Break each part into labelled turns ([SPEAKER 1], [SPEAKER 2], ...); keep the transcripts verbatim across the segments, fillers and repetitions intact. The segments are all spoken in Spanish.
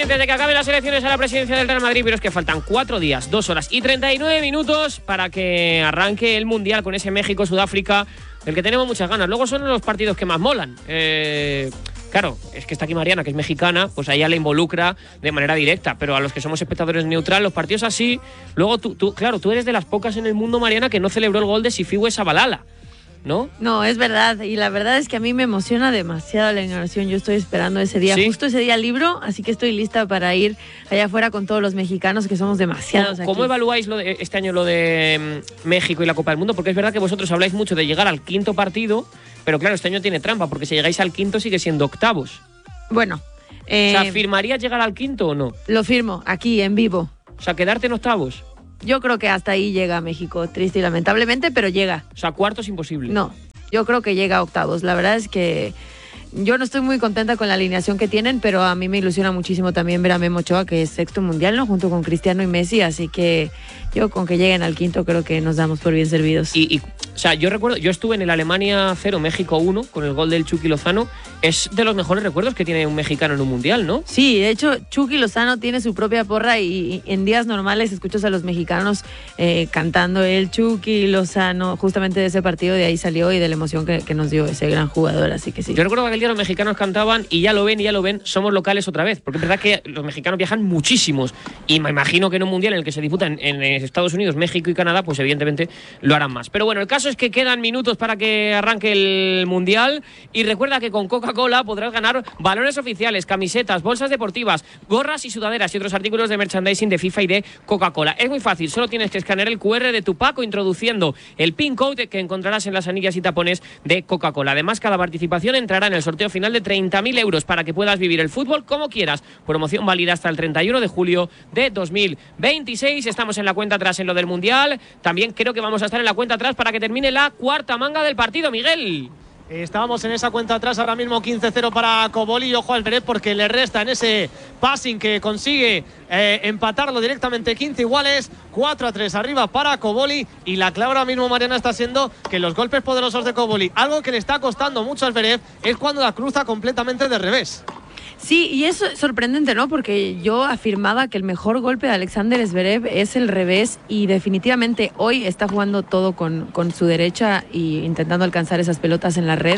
[SPEAKER 1] Desde que acaben las elecciones a la presidencia del Real Madrid, pero es que faltan cuatro días, dos horas y treinta y nueve minutos para que arranque el Mundial con ese México-Sudáfrica, del que tenemos muchas ganas. Luego son los partidos que más molan. Eh, claro, es que está aquí Mariana, que es mexicana, pues a ella le involucra de manera directa, pero a los que somos espectadores neutral, los partidos así, luego tú, tú claro, tú eres de las pocas en el mundo, Mariana, que no celebró el gol de Sifiwe Shabalala, ¿no?
[SPEAKER 2] No, es verdad, y la verdad es que a mí me emociona demasiado la inauguración. Yo estoy esperando ese día,
[SPEAKER 1] ¿Sí?
[SPEAKER 2] Justo ese día libro, así que estoy lista para ir allá afuera con todos los mexicanos, que somos demasiados
[SPEAKER 1] ¿Cómo,
[SPEAKER 2] aquí.
[SPEAKER 1] ¿Cómo evaluáis lo de, este año lo de mm, México y la Copa del Mundo? Porque es verdad que vosotros habláis mucho de llegar al quinto partido, pero claro, este año tiene trampa, porque si llegáis al quinto sigue siendo octavos.
[SPEAKER 2] Bueno, eh,
[SPEAKER 1] O sea, ¿firmarías llegar al quinto o no?
[SPEAKER 2] lo firmo, aquí, en vivo.
[SPEAKER 1] O sea, quedarte en octavos.
[SPEAKER 2] Yo creo que hasta ahí llega México, triste y lamentablemente, pero llega.
[SPEAKER 1] O sea, cuartos imposible.
[SPEAKER 2] No, yo creo que llega a octavos. La verdad es que yo no estoy muy contenta con la alineación que tienen, pero a mí me ilusiona muchísimo también ver a Memo Ochoa, que es sexto mundial, ¿no? Junto con Cristiano y Messi, así que yo con que lleguen al quinto creo que nos damos por bien servidos.
[SPEAKER 1] Y, y, o sea, yo recuerdo, yo estuve en el Alemania cero, México uno, con el gol del Chucky Lozano. Es de los mejores recuerdos que tiene un mexicano en un mundial, ¿no?
[SPEAKER 2] Sí, de hecho, Chucky Lozano tiene su propia porra y, y en días normales escuchas a los mexicanos eh, cantando el Chucky Lozano, justamente de ese partido, de ahí salió y de la emoción que, que nos dio ese gran jugador, así que sí.
[SPEAKER 1] Yo recuerdo que aquel día los mexicanos cantaban y ya lo ven, y ya lo ven, somos locales otra vez, porque es verdad que los mexicanos viajan muchísimos y me imagino que en un mundial en el que se disputan en, en Estados Unidos, México y Canadá, pues evidentemente lo harán más. Pero bueno, el caso es que quedan minutos para que arranque el mundial y recuerda que con Coca-Cola podrás ganar balones oficiales, camisetas, bolsas deportivas, gorras y sudaderas y otros artículos de merchandising de FIFA y de Coca-Cola. Es muy fácil, solo tienes que escanear el cu erre de tu pack o introduciendo el pin code que encontrarás en las anillas y tapones de Coca-Cola. Además, cada participación entrará en el sorteo final de treinta mil euros para que puedas vivir el fútbol como quieras. Promoción válida hasta el treinta y uno de julio de dos mil veintiséis. Estamos en la cuenta atrás en lo del Mundial. También creo que vamos a estar en la cuenta atrás para que termine la cuarta manga del partido, Miguel.
[SPEAKER 3] Estábamos en esa cuenta atrás, ahora mismo quince cero para Koboli y ojo al Zverev porque le resta en ese passing que consigue eh, empatarlo directamente, quince iguales, cuatro a tres arriba para Koboli y la clave ahora mismo, Mariana, está siendo que los golpes poderosos de Koboli, algo que le está costando mucho al Zverev, es cuando la cruza completamente de revés.
[SPEAKER 2] Sí, y es sorprendente, ¿no? Porque yo afirmaba que el mejor golpe de Alexander Zverev es el revés y definitivamente hoy está jugando todo con, con su derecha y intentando alcanzar esas pelotas en la red.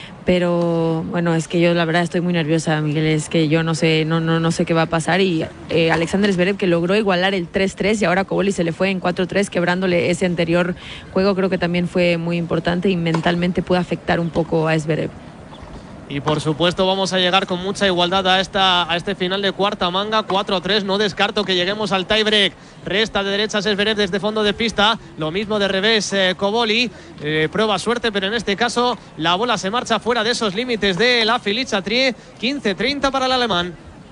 [SPEAKER 2] Pero bueno, es que yo la verdad estoy muy nerviosa, Miguel, es que yo no sé, no, no, no sé qué va a pasar y eh, Alexander Zverev, que logró igualar el tres tres y ahora Koboli se le fue en cuatro tres, quebrándole ese anterior juego, creo que también fue muy importante y mentalmente puede afectar un poco a Zverev.
[SPEAKER 3] Y por supuesto vamos a llegar con mucha igualdad a, esta, a este final de cuarta manga, cuatro a tres, no descarto que lleguemos al tiebreak. Resta de derechas Zverev desde fondo de pista, lo mismo de revés eh, Koboli, eh, prueba suerte, pero en este caso la bola se marcha fuera de esos límites de la Filiz-Chatrier, quince treinta para el alemán.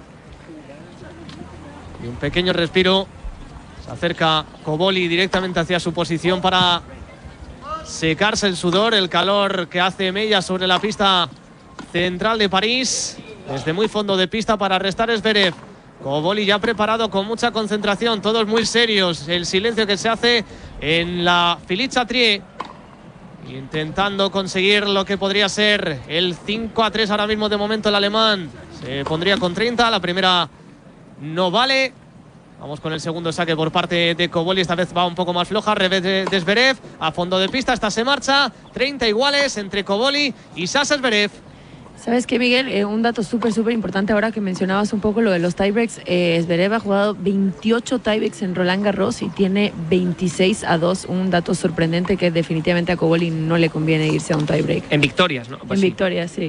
[SPEAKER 3] Y un pequeño respiro, se acerca Koboli directamente hacia su posición para secarse el sudor, el calor que hace mella sobre la pista central de París, desde muy fondo de pista para restar Zverev. Koboli ya preparado con mucha concentración, todos muy serios, el silencio que se hace en la Filiz-Chatrier, intentando conseguir lo que podría ser el cinco a tres ahora mismo de momento el alemán. Se pondría con treinta, la primera no vale. Vamos con el segundo saque por parte de Koboli, esta vez va un poco más floja, revés de, de Zverev, a fondo de pista, esta se marcha, treinta iguales entre Koboli y Sasha Zverev.
[SPEAKER 2] ¿Sabes qué, Miguel? Eh, un dato súper, súper importante ahora que mencionabas un poco lo de los tiebreaks. Eh, Zverev ha jugado veintiocho tiebreaks en Roland Garros y tiene veintiséis a dos. Un dato sorprendente que definitivamente a Koboli no le conviene irse a un tiebreak.
[SPEAKER 1] En victorias, ¿no? Pues
[SPEAKER 2] en
[SPEAKER 1] sí.
[SPEAKER 2] victorias, sí.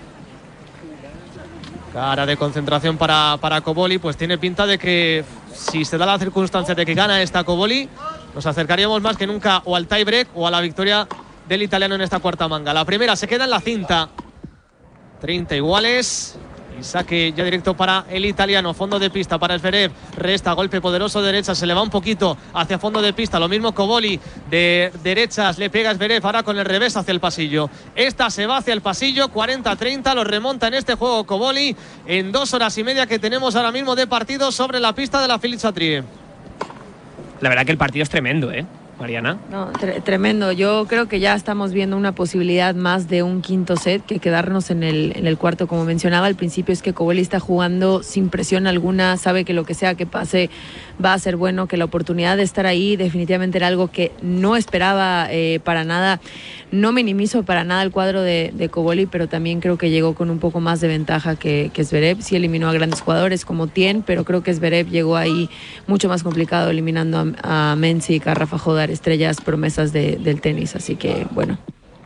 [SPEAKER 3] Cara de concentración para, para Koboli, pues tiene pinta de que si se da la circunstancia de que gana esta Koboli, nos acercaríamos más que nunca o al tiebreak o a la victoria del italiano en esta cuarta manga. La primera se queda en la cinta. treinta iguales y saque ya directo para el italiano, fondo de pista para Zverev, resta golpe poderoso de derecha, se le va un poquito hacia fondo de pista, lo mismo Koboli de derechas, le pega Zverev ahora con el revés hacia el pasillo, esta se va hacia el pasillo, cuarenta a treinta, lo remonta en este juego Koboli en dos horas y media que tenemos ahora mismo de partido sobre la pista de la Filiz-Chatrier.
[SPEAKER 1] La verdad que el partido es tremendo, ¿eh? Mariana.
[SPEAKER 2] No, tre tremendo. Yo creo que ya estamos viendo una posibilidad más de un quinto set que quedarnos en el, en el cuarto. Como mencionaba al principio, es que Cobolli está jugando sin presión alguna, sabe que lo que sea que pase va a ser bueno, que la oportunidad de estar ahí definitivamente era algo que no esperaba eh, para nada. No minimizo para nada el cuadro de, de Cobolli, pero también creo que llegó con un poco más de ventaja que, que Zverev. Sí eliminó a grandes jugadores como Tien, pero creo que Zverev llegó ahí mucho más complicado, eliminando a, a Mensik, a Rafa Jodar, estrellas, promesas de, del tenis. Así que, bueno.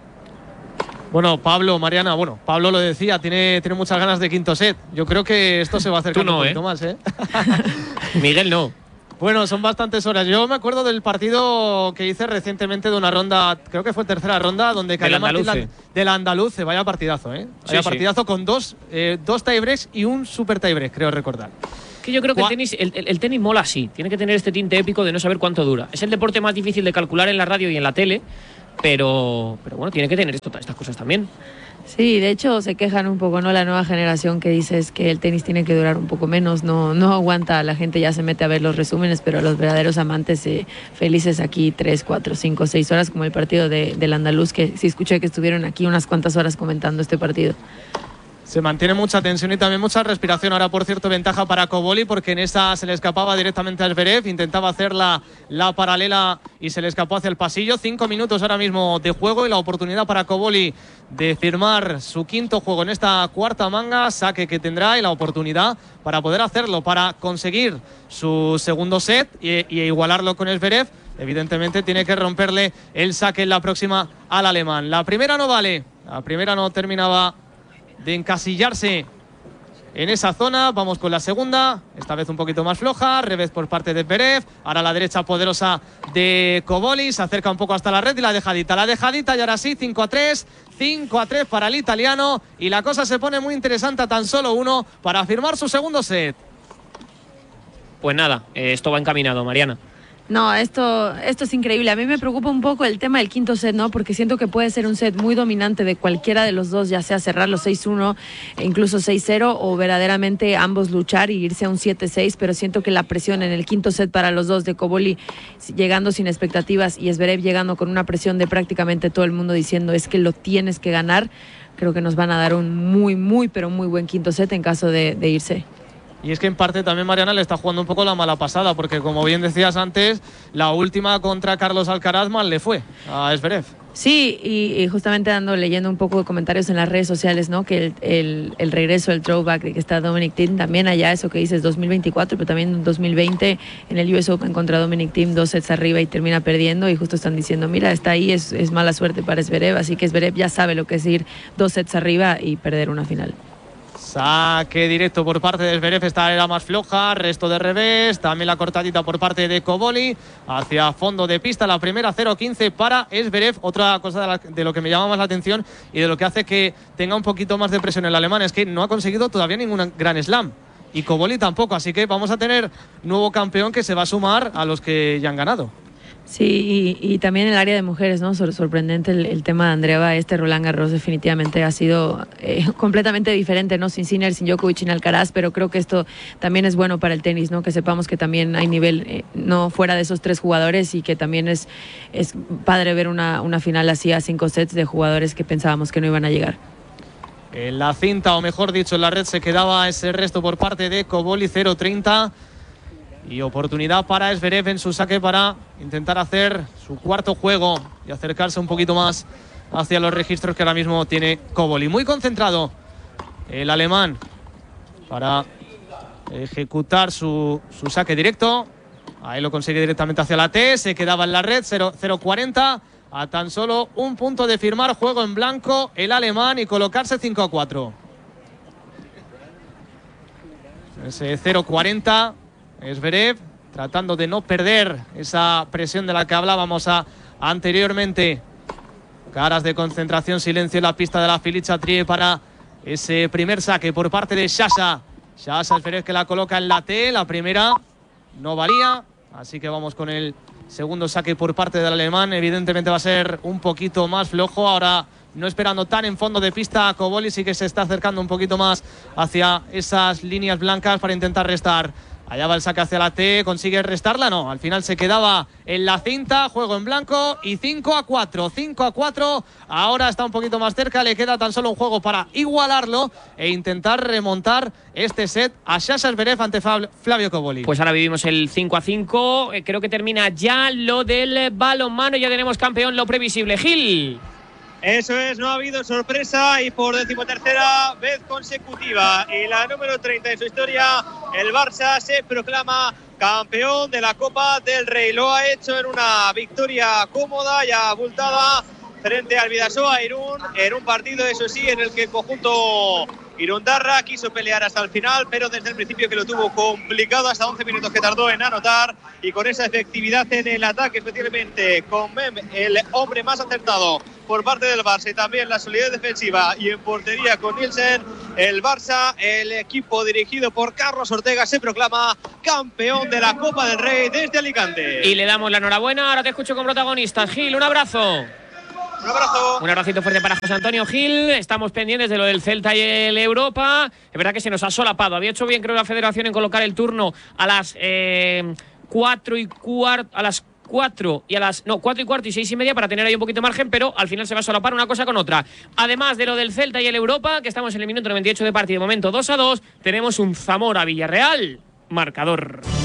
[SPEAKER 3] Bueno, Pablo, Mariana, bueno, Pablo lo decía, tiene, tiene muchas ganas de quinto set. Yo creo que esto se va a acercar
[SPEAKER 1] no,
[SPEAKER 3] un poquito
[SPEAKER 1] ¿eh?
[SPEAKER 3] más, ¿eh?
[SPEAKER 1] Miguel no.
[SPEAKER 3] Bueno, son bastantes horas. Yo me acuerdo del partido que hice recientemente de una ronda, creo que fue tercera ronda, donde cayó Martín la, del Andaluce. Vaya partidazo, ¿eh? Vaya sí, partidazo sí. con dos, eh, dos tiebreaks y un super tiebreak, creo recordar.
[SPEAKER 1] Que yo creo que el tenis, el, el, el tenis mola así. Tiene que tener este tinte épico de no saber cuánto dura. Es el deporte más difícil de calcular en la radio y en la tele, pero, pero bueno, tiene que tener esto, estas cosas también.
[SPEAKER 2] Sí, de hecho se quejan un poco, ¿no? La nueva generación que dice es que el tenis tiene que durar un poco menos, no, no aguanta, la gente ya se mete a ver los resúmenes, pero los verdaderos amantes eh, felices aquí tres, cuatro, cinco, seis horas, como el partido de, del Andaluz, que sí escuché que estuvieron aquí unas cuantas horas comentando este partido.
[SPEAKER 3] Se mantiene mucha tensión y también mucha respiración. Ahora, por cierto, ventaja para Cobolli, porque en esa se le escapaba directamente a Zverev. Intentaba hacer la, la paralela y se le escapó hacia el pasillo. Cinco minutos ahora mismo de juego y la oportunidad para Cobolli de firmar su quinto juego en esta cuarta manga. Saque que tendrá y la oportunidad para poder hacerlo, para conseguir su segundo set y, y igualarlo con Zverev. Evidentemente tiene que romperle el saque en la próxima al alemán. La primera no vale. La primera no terminaba de encasillarse en esa zona. Vamos con la segunda, esta vez un poquito más floja, revés por parte de Zverev, ahora la derecha poderosa de Cobolli, se acerca un poco hasta la red y la dejadita, la dejadita y ahora sí, cinco a tres, cinco a tres para el italiano y la cosa se pone muy interesante a tan solo uno para firmar su segundo set.
[SPEAKER 1] Pues nada, eh, esto va encaminado, Mariana.
[SPEAKER 2] No, esto, esto es increíble. A mí me preocupa un poco el tema del quinto set, ¿no? Porque siento que puede ser un set muy dominante de cualquiera de los dos, ya sea cerrar los seis uno, incluso seis cero, o verdaderamente ambos luchar y irse a un siete seis, pero siento que la presión en el quinto set para los dos, de Cobolli llegando sin expectativas y Zverev llegando con una presión de prácticamente todo el mundo diciendo es que lo tienes que ganar, creo que nos van a dar un muy, muy, pero muy buen quinto set en caso de, de irse.
[SPEAKER 3] Y es que en parte también Mariana le está jugando un poco la mala pasada, porque como bien decías antes, la última contra Carlos Alcaraz mal le fue a Zverev.
[SPEAKER 2] Sí, y, y justamente ando leyendo un poco de comentarios en las redes sociales, ¿no? Que el, el, el regreso, el throwback de que está Dominic Thiem, también allá, eso que dices, dos mil veinticuatro, pero también en dos mil veinte en el U S Open contra Dominic Thiem, dos sets arriba y termina perdiendo, y justo están diciendo, mira, está ahí, es, es mala suerte para Zverev, así que Zverev ya sabe lo que es ir dos sets arriba y perder una final.
[SPEAKER 3] Saque directo por parte de Zverev, esta era más floja, resto de revés, también la cortadita por parte de Cobolli, hacia fondo de pista, la primera cero quince para Zverev. Otra cosa de, la, de lo que me llama más la atención y de lo que hace que tenga un poquito más de presión el alemán es que no ha conseguido todavía ningún Grand Slam y Cobolli tampoco, así que vamos a tener nuevo campeón que se va a sumar a los que ya han ganado.
[SPEAKER 2] Sí, y, y también en el área de mujeres, ¿no? Sor sorprendente el, el tema de Andreeva. Este Roland Garros definitivamente ha sido eh, completamente diferente, ¿no? Sin Sinner, sin Djokovic, sin Alcaraz, pero creo que esto también es bueno para el tenis, ¿no? Que sepamos que también hay nivel, eh, no fuera de esos tres jugadores, y que también es, es padre ver una, una final así a cinco sets de jugadores que pensábamos que no iban a llegar.
[SPEAKER 3] En la cinta, o mejor dicho, en la red se quedaba ese resto por parte de Cobolli, cero treinta. Y oportunidad para Zverev en su saque para intentar hacer su cuarto juego y acercarse un poquito más hacia los registros que ahora mismo tiene Cobolli. Muy concentrado el alemán para ejecutar su, su saque directo. Ahí lo consigue directamente hacia la T. Se quedaba en la red, cero cuarenta. A tan solo un punto de firmar juego en blanco el alemán y colocarse cinco a cuatro. Ese cero cuarenta. Zverev tratando de no perder esa presión de la que hablábamos a, anteriormente. Caras de concentración, silencio en la pista de la Filicha-Trier para ese primer saque por parte de Sasha. Sasha Zverev que la coloca en la T. La primera no valía, así que vamos con el segundo saque por parte del alemán. Evidentemente va a ser un poquito más flojo. Ahora no esperando tan en fondo de pista, Cobolli sí que se está acercando un poquito más hacia esas líneas blancas para intentar restar Allá va el saque hacia la T, consigue restarla, no, al final se quedaba en la cinta, juego en blanco y cinco a cuatro, cinco a cuatro, ahora está un poquito más cerca, le queda tan solo un juego para igualarlo e intentar remontar este set a Sasha Zverev ante Flavio Cobolli.
[SPEAKER 1] Pues ahora vivimos el cinco a cinco, eh, creo que termina ya lo del balonmano, ya tenemos campeón, lo previsible. Gil.
[SPEAKER 4] Eso es, no ha habido sorpresa y por decimotercera vez consecutiva y la número treinta en su historia, el Barça se proclama campeón de la Copa del Rey. Lo ha hecho en una victoria cómoda y abultada frente al Bidasoa Irún, en un partido, eso sí, en el que el conjunto irundarra quiso pelear hasta el final, pero desde el principio que lo tuvo complicado, hasta once minutos que tardó en anotar, y con esa efectividad en el ataque, especialmente con Mem, el hombre más acertado por parte del Barça, y también la solidez defensiva y en portería con Nielsen, el Barça, el equipo dirigido por Carlos Ortega, se proclama campeón de la Copa del Rey desde Alicante.
[SPEAKER 1] Y le damos la enhorabuena, ahora te escucho con protagonistas. Gil, un abrazo.
[SPEAKER 4] Un abrazo.
[SPEAKER 1] Un abracito fuerte para José Antonio Gil. Estamos pendientes de lo del Celta y el Europa. Es verdad que se nos ha solapado. Había hecho bien, creo, la Federación en colocar el turno a las eh, cuatro y cuarto, a las cuatro y a las no cuatro y cuarto y seis y media para tener ahí un poquito de margen, pero al final se va a solapar una cosa con otra. Además de lo del Celta y el Europa, que estamos en el minuto noventa y ocho de partido, de momento dos a dos, tenemos un Zamora Villarreal marcador.